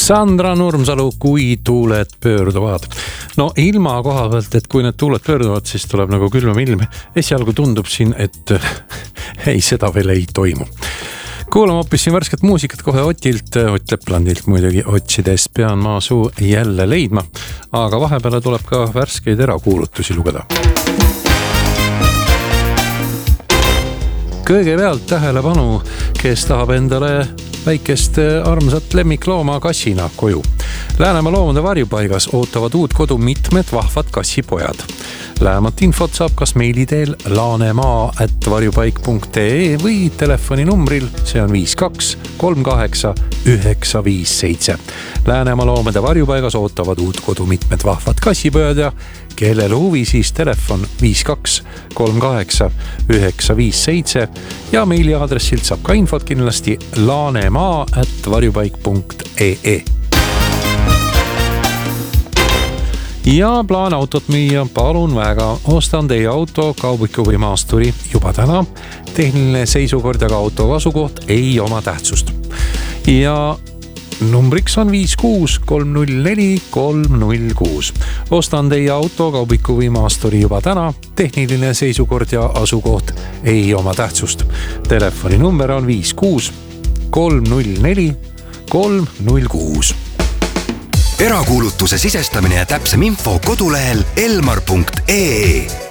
Sandra Nurmsalu, kui tuuled pöörduvad. No ilma koha pealt, et kui need tuuled pöörduvad, siis tuleb nagu külmem ilm. Esialgu tundub siin, et ei, seda veel ei toimu. Kuulame hoopis siin värsket muusikat kohe Otilt, Ott Leplandilt muidugi otsides pean ma suu jälle leidma. Aga vahepeale tuleb ka värskeid erakuulutusi lugeda. Kõigepealt tähelepanu, kes tahab endale väikest armsat lemmiklooma kassina koju. Läänemaa loomade varjupaigas ootavad uut kodu mitmed vahvad kassipojad. Lähemat infot saab kas meili teel laanemaa@varjupaik.ee või telefoninumbril, see on 52 38 957. Läänemaa loomade varjupaigas ootavad uut kodu mitmed vahvad kassipojad ja kellel huvi, siis telefon 52 38 957 ja meiliaadressilt saab ka infot kindlasti laanemaa@varjupaik.ee. Ja plaan autot müüa, palun väga, ostan teie auto, kaubiku või maasturi juba täna. Tehniline seisukord ja ka auto asukoht ei oma tähtsust. Ja numbriks on 56 304 306. Ostan teie auto, kaubiku või maasturi juba täna. Tehniline seisukord ja asukoht ei oma tähtsust. Telefoni number on 56 304 306. Erakuulutuse sisestamine ja täpsem info kodulehel elmar.ee.